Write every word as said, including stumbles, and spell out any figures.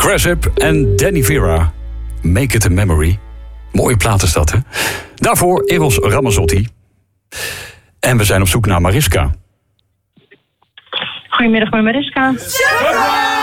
Cresip en Danny Vera. Make it a memory. Mooie plaat is dat, hè? Daarvoor Eros Ramazzotti. En we zijn op zoek naar Mariska. Goedemiddag, met Mariska.